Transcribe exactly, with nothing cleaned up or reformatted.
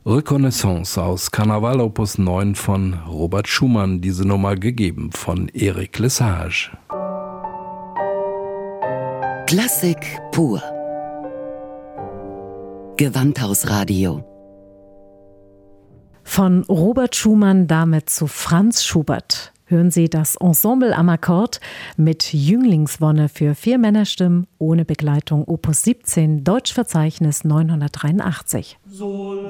Reconnaissance aus Karneval Opus neun von Robert Schumann, diese Nummer gegeben von Eric Lesage. Klassik pur. Gewandhausradio. Von Robert Schumann damit zu Franz Schubert. Hören Sie das Ensemble am Akkord mit Jünglingswonne für vier Männerstimmen ohne Begleitung Opus siebzehn, Deutschverzeichnis neunhundertdreiundachtzig. So